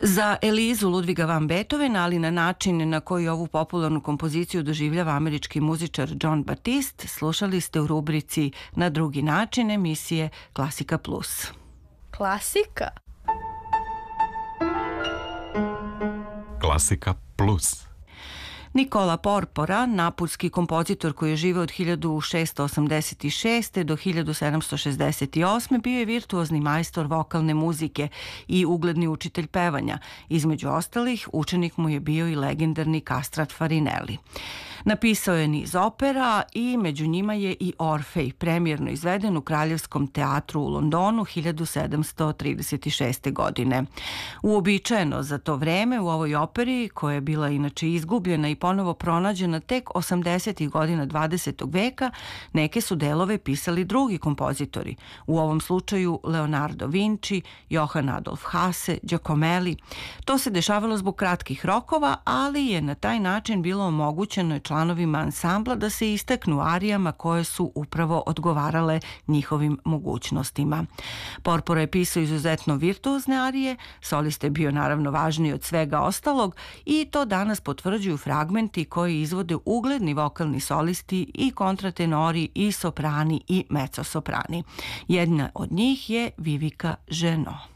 Za Elizu Ludviga van Beethovena, ali na način na koji ovu popularnu kompoziciju doživljava američki muzičar Jon Batiste, slušali ste u rubrici Na drugi način emisije Klasika Plus. Klasika? Klasika Plus. Nicola Porpora, naputski kompozitor koji je živeo od 1686. do 1768. bio je virtuozni majstor vokalne muzike i ugledni učitelj pevanja. Između ostalih, učenik mu je bio i legendarni Kastrat Farinelli. Napisao je niz opera i među njima je i Orfej, premijerno izveden u Kraljevskom teatru u Londonu 1736. godine. Uobičajeno za to vreme u ovoj operi, koja je bila inače izgubljena i ponovo pronađena tek 80. godina 20. veka, neke su delove pisali drugi kompozitori, u ovom slučaju Leonardo Vinci, Johann Adolf Hasse, Giacomelli. To se dešavalo zbog kratkih rokova, ali je na taj način bilo omogućeno članovima ansambla da se istaknu arijama koje su upravo odgovarale njihovim mogućnostima. Porpora je pisao izuzetno virtuozne arije, solista je bio naravno važniji od svega ostalog i to danas potvrđuju fragmenti koji izvode ugledni vokalni solisti i kontratenori i soprani i mezzosoprani. Jedna od njih je Vivica Genot.